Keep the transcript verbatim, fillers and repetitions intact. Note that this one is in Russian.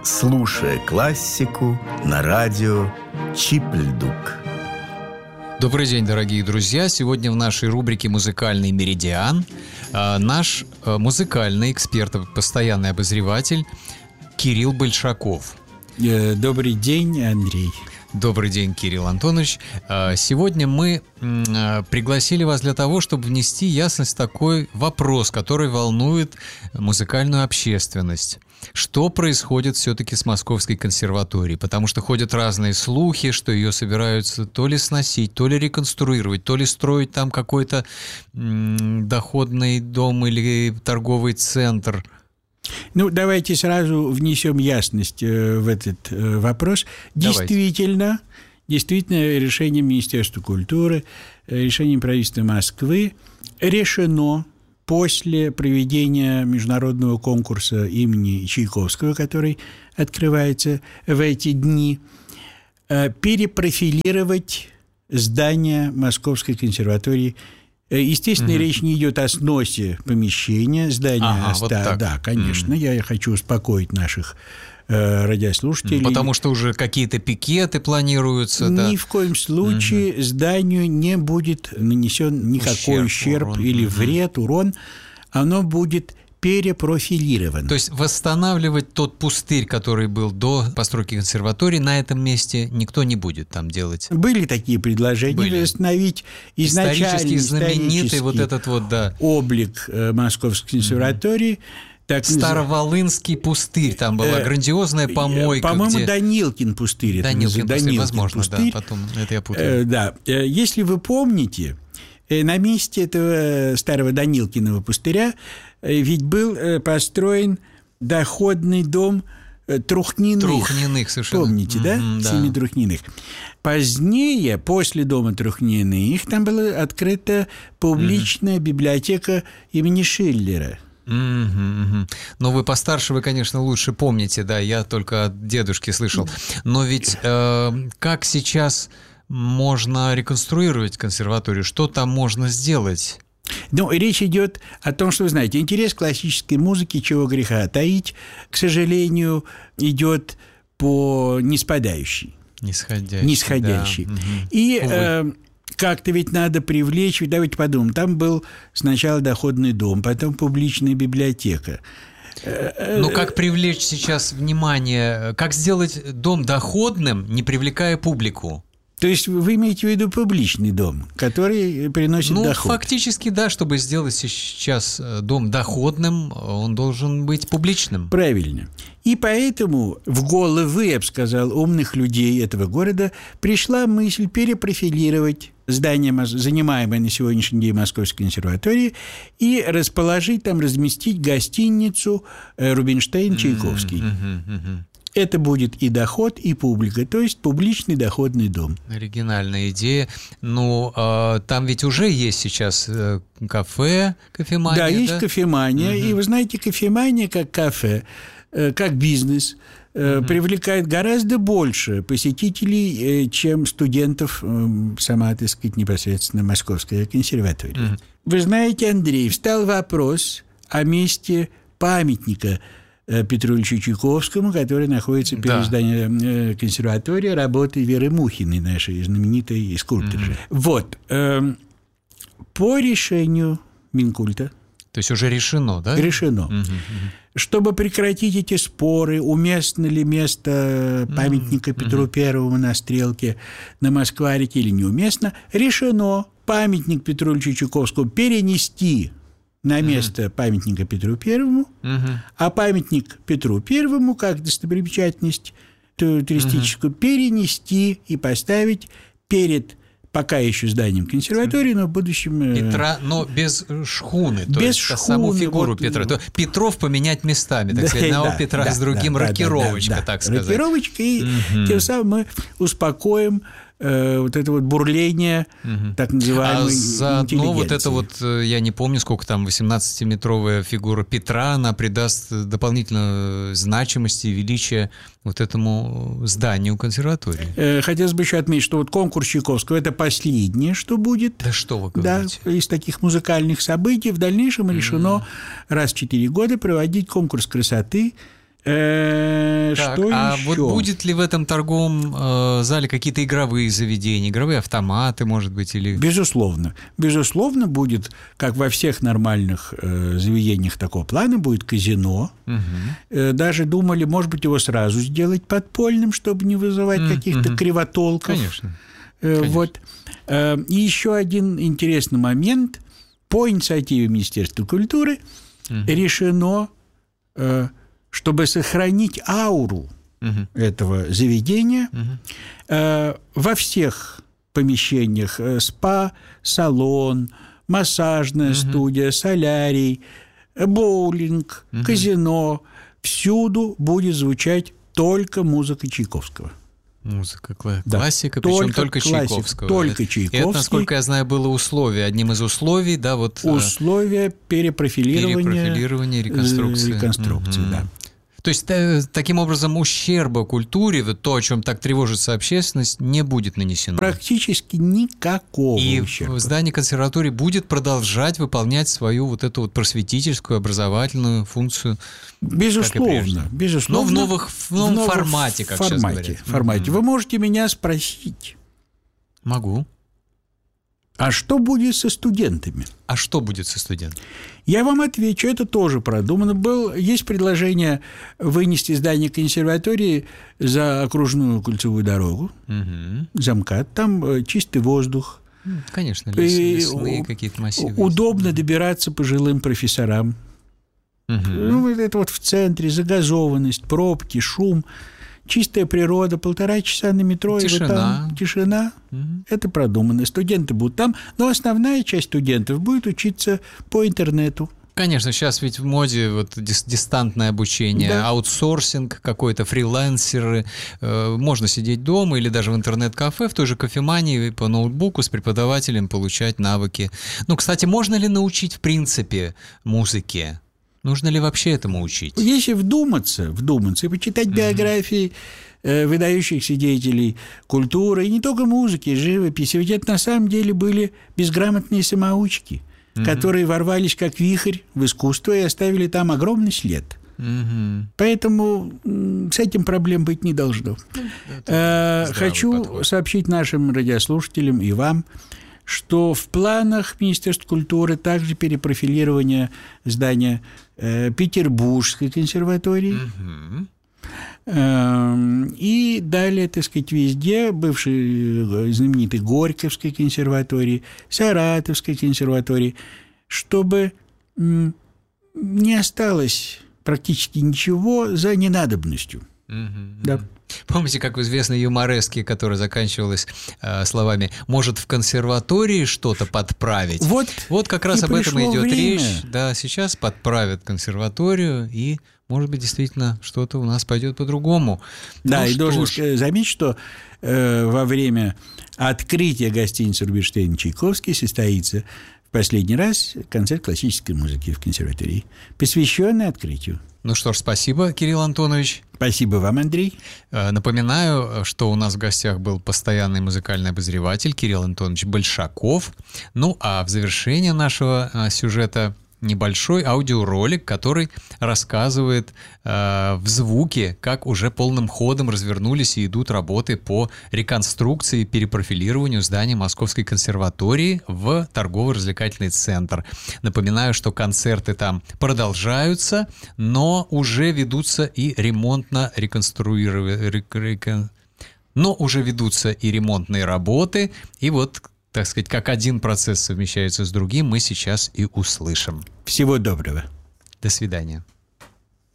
слушая классику на радио Чипльдук. Добрый день, дорогие друзья! Сегодня в нашей рубрике «Музыкальный меридиан» наш музыкальный эксперт, постоянный обозреватель Кирилл Большаков. Добрый день, Андрей. Добрый день, Кирилл Антонович. Сегодня мы пригласили вас для того, чтобы внести ясность в такой вопрос, который волнует музыкальную общественность. Что происходит все-таки с Московской консерваторией? Потому что ходят разные слухи, что ее собираются то ли сносить, то ли реконструировать, то ли строить там какой-то м- доходный дом или торговый центр. Ну, давайте сразу внесем ясность э, в этот э, вопрос. Давайте. Действительно, действительно, решением Министерства культуры, э, решением правительства Москвы решено после проведения международного конкурса имени Чайковского, который открывается в эти дни, э, перепрофилировать здание Московской консерватории. Естественно, угу. речь не идет о сносе помещения, здания. Ага, оста... вот так. Да, конечно. Mm. Я хочу успокоить наших э, радиослушателей. Потому что уже какие-то пикеты планируются. Ни да. в коем случае угу. зданию не будет нанесен никакой ущерб, ущерб урон. или вред, урон. Оно будет перепрофилировано. То есть восстанавливать тот пустырь, который был до постройки консерватории, на этом месте никто не будет там делать. Были такие предложения Были. восстановить изначальный знаменитый вот этот вот, да. облик Московской консерватории. Mm-hmm. Так, Староволынский пустырь, там была грандиозная помойка. По-моему, где... Данилкин пустырь. Данилкин, это пустырь, возможно, пустырь. да, потом это я путаю. Да, если вы помните, на месте этого старого Данилкиного пустыря ведь был построен доходный дом Трухниных. Трухниных, совершенно. Помните, да? Mm-hmm, да. Семьи Трухниных. Позднее, после дома Трухниных, там была открыта публичная mm-hmm. библиотека имени Шиллера. Угу, угу. Но вы постарше, вы, конечно, лучше помните, да, я только от дедушки слышал. Но ведь э, как сейчас можно реконструировать консерваторию? Что там можно сделать? Ну, речь идет о том, что, вы знаете, интерес к классической музыке, чего греха таить, к сожалению, идет по ниспадающей. Нисходящей. Нисходящей. Да. Угу. И э, как-то ведь надо привлечь, давайте подумаем, там был сначала доходный дом, потом публичная библиотека. Ну, как привлечь сейчас внимание, как сделать дом доходным, не привлекая публику? То есть вы имеете в виду публичный дом, который приносит ну, доход? Ну, фактически, да, чтобы сделать сейчас дом доходным, он должен быть публичным. Правильно. И поэтому в головы, я бы сказал, умных людей этого города пришла мысль перепрофилировать здание, занимаемое на сегодняшний день Московской консерватории, и расположить там, разместить гостиницу «Рубинштейн-Чайковский». Mm-hmm, mm-hmm. Это будет и доход, и публика, то есть публичный доходный дом. Оригинальная идея. Ну, э, там ведь уже есть сейчас э, кафе, кофемания. Да, да? есть кофемания. Угу. И вы знаете, кофемания как кафе, э, как бизнес, э, угу. привлекает гораздо больше посетителей, э, чем студентов э, сама, так сказать, непосредственно Московская консерватория. Угу. Вы знаете, Андрей, встал вопрос о месте памятника Петру Ильичу Чайковскому, который находится перед да. зданием консерватории, работы Веры Мухиной, нашей знаменитой скульпторши. Mm-hmm. Вот. Э, по решению Минкульта. То есть уже решено, да? Решено. Mm-hmm. Чтобы прекратить эти споры, уместно ли место памятника mm-hmm. Петру Первому на Стрелке, на Москва-реке или неуместно, решено памятник Петру Ильичу Чайковскому перенести на место uh-huh. памятника Петру Первому, uh-huh. а памятник Петру Первому, как достопримечательность туристическую, uh-huh. перенести и поставить перед пока еще зданием консерватории, но в будущем... Петра, но без шхуны, то без есть шхуны, саму фигуру вот, Петра. То Петров поменять местами, так да, сказать, одного да, Петра да, с другим, да, рокировочка, да, да, так да. сказать. Рокировочка, и uh-huh. тем самым мы успокоим э, вот это вот бурление, uh-huh. так называемой а интеллигенции. заодно вот это вот, я не помню, сколько там, восемнадцатиметровая фигура Петра, она придаст дополнительно значимости и величия вот этому зданию консерватории. Э, хотелось бы еще отметить, что вот конкурс Чайковского – это последнее, что будет. Да что вы говорите? Да, из таких музыкальных событий. В дальнейшем решено uh-huh. раз в четыре года проводить конкурс красоты Э, Так, что а еще? вот будет ли в этом торговом э, зале какие-то игровые заведения, игровые автоматы, может быть, или... Безусловно. Безусловно, будет, как во всех нормальных э, заведениях такого плана, будет казино. Угу. Э, даже думали, может быть, его сразу сделать подпольным, чтобы не вызывать М, каких-то мгм. кривотолков. Конечно. Э, Конечно. вот. Э, и еще один интересный момент. По инициативе Министерства культуры Мгм. решено, э, чтобы сохранить ауру Мгм. этого заведения, Мгм. э, во всех помещениях э, спа, салон, массажная студия, солярий, э, боулинг, казино, всюду будет звучать только музыка Чайковского. Музыка, кла- Да. классика, причем Только только классика, Чайковского. только Это- Чайковский. Это, насколько я знаю, было условие, одним из условий, да, вот э, Условия перепрофилирования, перепрофилирования, э, реконструкции. реконструкции, Мгм. да. То есть э, таким образом ущерба культуре, вот то, о чем так тревожится общественность, не будет нанесено. Практически никакого И ущерба. в здании консерватории будет продолжать выполнять свою вот эту вот просветительскую, образовательную функцию. Безусловно, прежде. безусловно. Но в новых- в новом формате, как сейчас формате, говорят. формате. Мгм. Вы можете меня спросить, Могу. а что будет со студентами? А что будет со студентами? Я вам отвечу, это тоже продумано. Был, есть предложение вынести здание консерватории за окружную кольцевую дорогу, Мгм. за МКАД, там э, чистый воздух. Ну, конечно, лес- И лесные у- какие-то массивы. есть. Удобно добираться пожилым профессорам. Мгм. Ну, вот это вот в центре, загазованность, пробки, шум, чистая природа, полтора часа на метро, и вы Тишина. там, тишина. Мгм. Это продумано. Студенты будут там, но основная часть студентов будет учиться по интернету. Конечно, сейчас ведь в моде вот дис- дистантное обучение, Да. аутсорсинг какой-то, фрилансеры. Э, можно сидеть дома или даже в интернет-кафе, в той же кофемании по ноутбуку с преподавателем получать навыки. Ну, кстати, можно ли научить в принципе музыке? Нужно ли вообще этому учить? Если вдуматься, вдуматься и почитать биографии э, выдающихся деятелей культуры, и не только музыки, живописи, ведь это на самом деле были безграмотные самоучки, которые ворвались как вихрь в искусство и оставили там огромный след. Мгм. Поэтому м, с этим проблем быть не должно. Э, здравый Хочу подход. сообщить нашим радиослушателям и вам, что в планах Министерства культуры также перепрофилирование здания э, Петербургской консерватории. Мгм. Эм, И далее, так сказать, везде бывшей э, знаменитой Горьковской консерватории, Саратовской консерватории, чтобы м, не осталось практически ничего за ненадобностью. Мгм. Да. Помните, как в известной юмореске, которая заканчивалась э, словами «может в консерватории что-то подправить». Вот, Вот как раз и об этом пришло идет время. речь. Да, сейчас подправят консерваторию, и, может быть, действительно что-то у нас пойдет по-другому. Да, Ну и что должен ж. ска- заметить, что э, во время открытия гостиницы Рубинштейн Чайковский состоится в последний раз концерт классической музыки в консерватории, посвященный открытию. Ну что ж, спасибо, Кирилл Антонович. Спасибо вам, Андрей. Э, Напоминаю, что у нас в гостях был постоянный музыкальный обозреватель Кирилл Антонович Большаков. Ну, а в завершение нашего э, сюжета небольшой аудиоролик, который рассказывает э, в звуке, как уже полным ходом развернулись и идут работы по реконструкции и перепрофилированию здания Московской консерватории в торгово-развлекательный центр. Напоминаю, что концерты там продолжаются, но уже ведутся и ремонтно-реконструированные... Но уже ведутся и ремонтные работы, и вот, так сказать, как один процесс совмещается с другим, мы сейчас и услышим. Всего доброго. До свидания.